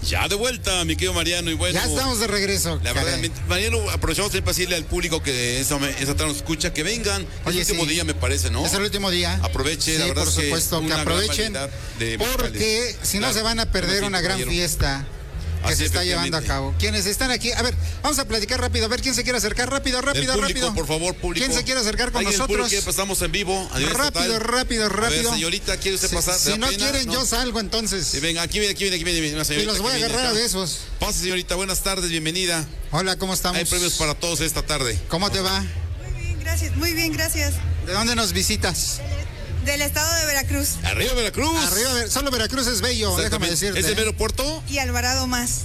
Ya de vuelta, mi querido Mariano, y bueno. Ya estamos de regreso. La verdad, Mariano, aprovechamos para decirle al público que esa tarde nos escucha, que vengan. Oye, es el último día, me parece, ¿no? Es el último día. Aprovechen, sí, la verdad por supuesto, que aprovechen, porque si no se van a perder una gran fiesta que se está llevando a cabo. Quienes están aquí, a ver, vamos a platicar rápido, a ver quién se quiere acercar, rápido. Por favor, público. ¿Quién se quiere acercar con nosotros? Pasamos en vivo. Rápido. A ver, señorita, ¿quiere usted pasar? Si no quieren, yo salgo entonces. Sí, venga, aquí viene, y los voy a agarrar a besos. Pase, señorita, buenas tardes, bienvenida. Hola, ¿cómo estamos? Hay premios para todos esta tarde. ¿Cómo te va? Muy bien, gracias. ¿De dónde nos visitas? Del estado de Veracruz. ¡Arriba Veracruz! Solo Veracruz es bello, déjame decirte. ¿Es el mero puerto? Y Alvarado más.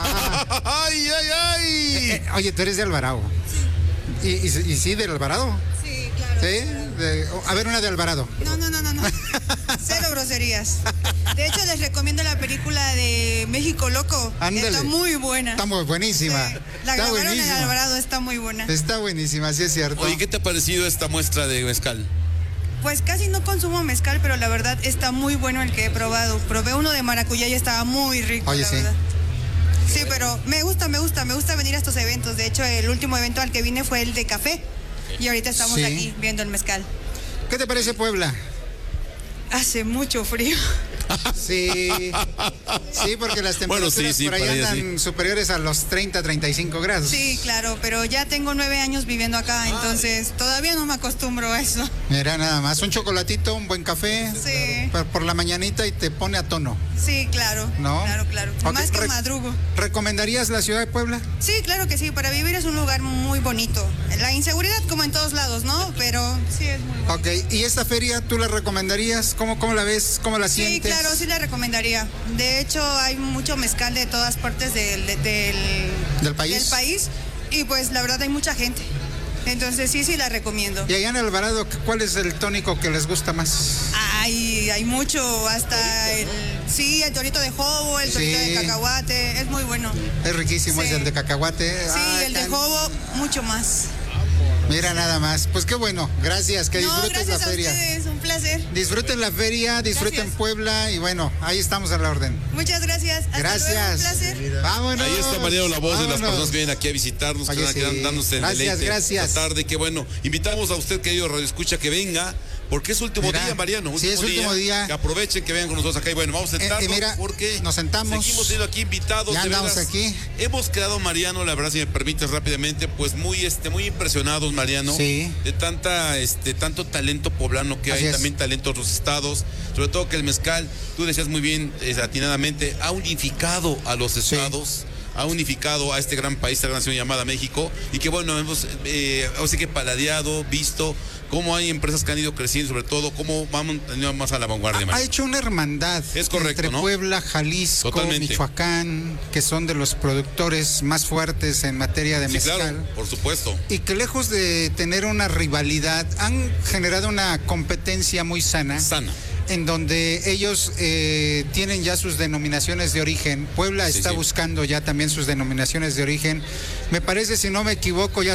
¡Ay! Oye, tú eres de Alvarado. Sí. ¿Y sí, del Alvarado? Sí, claro. ¿Sí? A ver, una de Alvarado. No. Cero groserías. De hecho, les recomiendo la película de México Loco. Ándale. Está muy buena. Está muy buenísima. Sí. La grabaron en Alvarado, está muy buena. Está buenísima, sí es cierto. Oye, ¿qué te ha parecido esta muestra de mezcal? Pues casi no consumo mezcal, pero la verdad está muy bueno el que he probado. Probé uno de maracuyá y estaba muy rico, Oye, la verdad. Sí, pero me gusta venir a estos eventos. De hecho, el último evento al que vine fue el de café. Y ahorita estamos aquí viendo el mezcal. ¿Qué te parece Puebla? Hace mucho frío. Sí, porque las temperaturas por ahí andan superiores a los 30, 35 grados. Sí, claro, pero ya tengo 9 años viviendo acá, entonces todavía no me acostumbro a eso. Mira, nada más, un chocolatito, un buen café. Sí. Por la mañanita y te pone a tono. Sí, claro. ¿No? Claro. Okay. Más que madrugo. ¿Recomendarías la ciudad de Puebla? Sí, claro que sí, para vivir es un lugar muy bonito. La inseguridad como en todos lados, ¿no? Pero sí es muy bonito. Ok, ¿y esta feria tú la recomendarías? ¿Cómo la ves? ¿Cómo la sientes? Sí, claro, sí la recomendaría. De hecho, hay mucho mezcal de todas partes del país. Y pues la verdad hay mucha gente. Entonces sí la recomiendo. Y allá en Alvarado, ¿cuál es el tónico que les gusta más? Hay mucho, hasta el torito de jobo, el torito de cacahuate, es muy bueno. Es riquísimo, es el de cacahuate. Sí, el de jobo, mucho más. Mira nada más, pues qué bueno, gracias, que disfrutes la feria. Gracias a ustedes, un placer. Disfruten la feria, disfruten Puebla y bueno, ahí estamos a la orden. Muchas gracias. Hasta gracias. Luego, un placer. Vámonos. Ahí está Mariano, la voz de las personas que vienen aquí a visitarnos, que están dándose el deleite gracias. esta tarde. Que bueno, invitamos a usted, querido Radio Escucha, que venga, porque es último día, Mariano. Es último día. Que aprovechen, que vengan con nosotros acá. Y bueno, vamos a sentarnos porque nos sentamos. Seguimos siendo aquí invitados. Ya andamos aquí. Hemos quedado, Mariano, la verdad, si me permites rápidamente, pues muy impresionados, Mariano. Sí. De tanto talento poblano que hay, también talento de otros estados, sobre todo que el mezcal, tú decías muy bien, atinadamente, ha unificado a los estados, ha unificado a este gran país, esta gran nación llamada México, y que bueno, hemos paladeado, visto cómo hay empresas que han ido creciendo, sobre todo cómo vamos teniendo más a la vanguardia. Ha hecho una hermandad entre Puebla, Jalisco, Michoacán, que son de los productores más fuertes en materia de mezcal. Claro, por supuesto. Y que lejos de tener una rivalidad, han generado una competencia muy sana. En donde ellos tienen ya sus denominaciones de origen. Puebla está buscando ya también sus denominaciones de origen. Me parece, si no me equivoco, ya